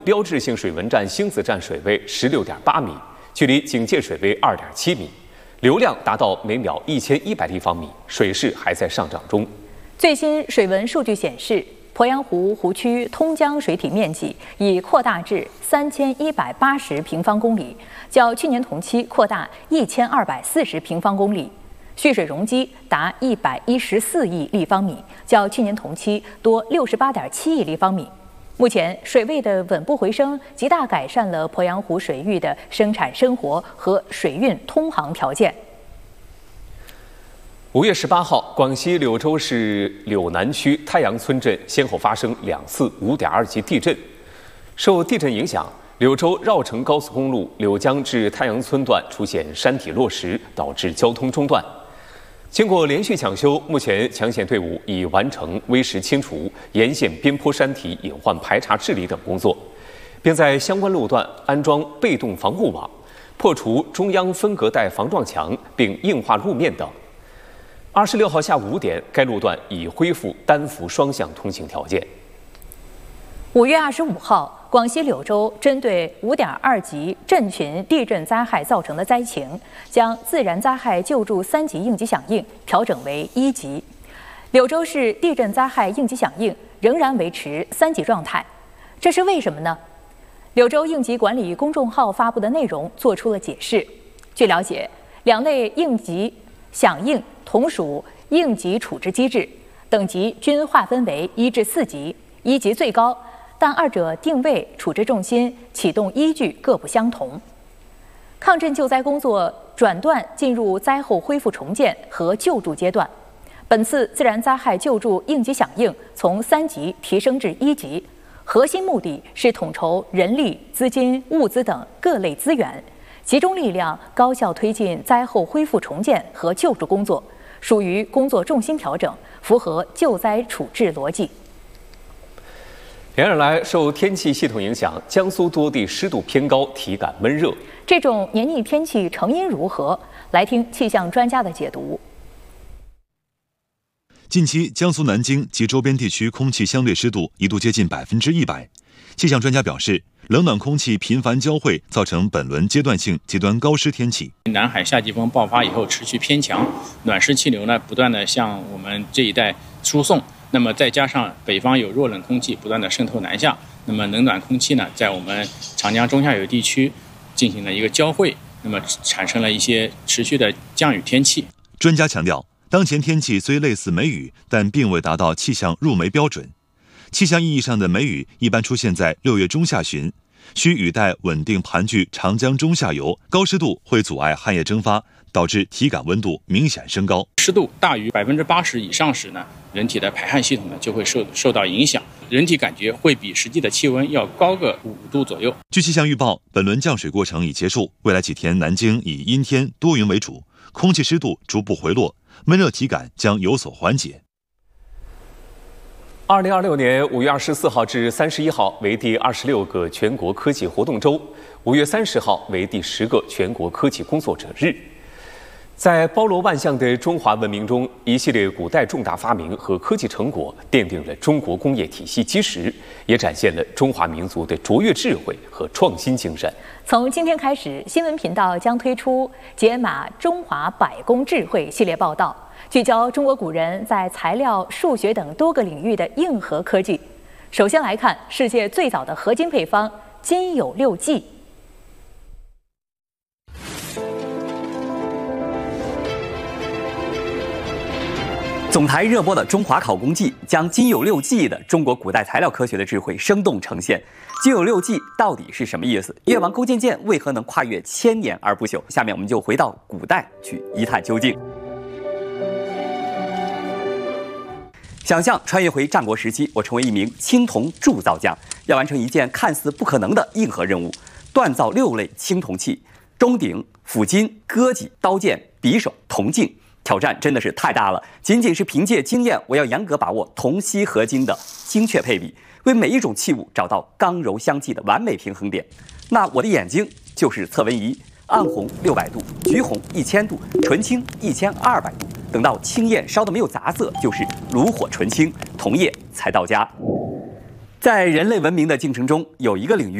标志性水文站星子站水位16.8米，距离警戒水位2.7米，流量达到每秒1100立方米，水势还在上涨中。 最新水文数据显示，鄱阳湖湖区通江水体面积已扩大至3180平方公里，较去年同期扩大1240平方公里，蓄水容积达114亿立方米，较去年同期多68.7亿立方米。目前，水位的稳步回升，极大改善了鄱阳湖水域的生产生活和水运通航条件。 5月18号，广西柳州市柳南区太阳村镇先后发生2次5.2级地震。受地震影响，柳州绕城高速公路柳江至太阳村段出现山体落石，导致交通中断。经过连续抢修，目前抢险队伍已完成危石清除、沿线边坡山体隐患排查治理等工作，并在相关路段安装被动防护网，破除中央分隔带防撞墙，并硬化路面等。26号下午5点，该路段已恢复单幅双向通行条件。 5月25号，广西柳州针对5.2级震群地震灾害造成的灾情，将自然灾害救助3级应急响应调整为1级。柳州市地震灾害应急响应仍然维持3级状态，这是为什么呢？柳州应急管理公众号发布的内容做出了解释。据了解，2类应急响应同属应急处置机制，等级均划分为1至4级，1级最高，但二者定位、处置重心、启动依据各不相同。抗震救灾工作转段进入灾后恢复重建和救助阶段。本次自然灾害救助应急响应从3级提升至1级，核心目的是统筹人力、资金、物资等各类资源，集中力量高效推进灾后恢复重建和救助工作，属于工作重心调整，符合救灾处置逻辑。 连日来，受天气系统影响，江苏多地湿度偏高，体感闷热。 这种黏腻天气成因如何？来听气象专家的解读。 近期，江苏南京及周边地区空气相对湿度一度接近100%。气象专家表示，冷暖空气频繁交汇，造成本轮阶段性极端高湿天气。 南海夏季风爆发以后持续偏强，暖湿气流呢不断的向我们这一带输送。那么再加上北方有弱冷空气不断的渗透南下，那么冷暖空气呢在我们长江中下游地区进行了一个交汇，那么产生了一些持续的降雨天气。 专家强调，当前天气虽类似梅雨，但并未达到气象入梅标准。气象意义上的梅雨一般出现在6月中下旬，需雨带稳定盘踞长江中下游，高湿度会阻碍汗液蒸发，导致体感温度明显升高。 湿度大于80%以上时呢，人体的排汗系统呢就会受到影响，人体感觉会比实际的气温要高个5度左右。 据气象预报，本轮降水过程已结束，未来几天南京以阴天多云为主，空气湿度逐步回落，闷热体感将有所缓解。 2026年5月24号至31号为第26个全国科技活动周，5月30号为第10个全国科技工作者日。在包罗万象的中华文明中，一系列古代重大发明和科技成果奠定了中国工业体系基石，也展现了中华民族的卓越智慧和创新精神。 从今天开始，新闻频道将推出解码中华百工智慧系列报道，聚焦中国古人在材料、数学等多个领域的硬核科技。首先来看世界最早的合金配方金有6计。 总台热播的《中华考工记》将金有6计的中国古代材料科学的智慧生动呈现。金有6计到底是什么意思？越王勾践剑为何能跨越1000年而不朽？下面我们就回到古代去一探究竟。想象穿越回战国时期，我成为一名青铜铸造匠，要完成一件看似不可能的硬核任务：锻造6类青铜器，钟鼎、斧斤、戈戟、刀剑、匕首、铜镜。挑战真的是太大了，仅仅是凭借经验，我要严格把握铜锡合金的精确配比，为每一种器物找到刚柔相济的完美平衡点。那我的眼睛就是测温仪，暗红600度，橘红1000度，纯青1200度，等到青焰烧得没有杂色，就是炉火纯青，铜液才到家。 在人类文明的进程中，有一个领域